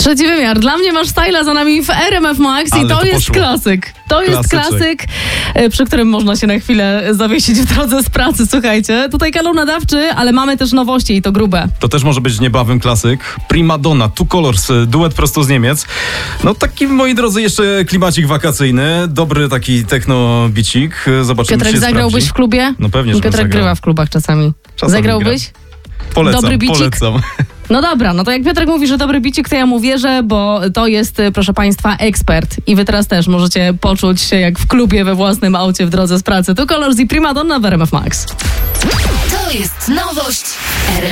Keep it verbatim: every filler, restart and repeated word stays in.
Trzeci wymiar. Dla mnie masz styla za nami w R M F Max i Ale to, to jest poszło. klasyk. To jest Klasyczek. klasyk, y, przy którym można się na chwilę zawiesić w drodze z pracy. Słuchajcie, tutaj kanał nadawczy, ale mamy też nowości i to grube. To też może być niebawem klasyk. Prima Donna, Two Colors, duet prosto z Niemiec. No taki, moi drodzy, jeszcze klimacik wakacyjny. Dobry taki techno-bicik. Zobaczymy, Piotrek, czy się zagrałbyś sprawdzi. w klubie? No pewnie, że bym Piotrek zagrał. grywa w klubach czasami. Czasami Zagrałbyś? Polecam, Dobry bicik? polecam. No dobra, no to jak Piotrek mówi, że dobry bicik, to ja mu wierzę, bo to jest, proszę państwa, ekspert. I wy teraz też możecie poczuć się jak w klubie we własnym aucie w drodze z pracy. Tu Colors i Prima Donna w R M F Max. To jest nowość R M F.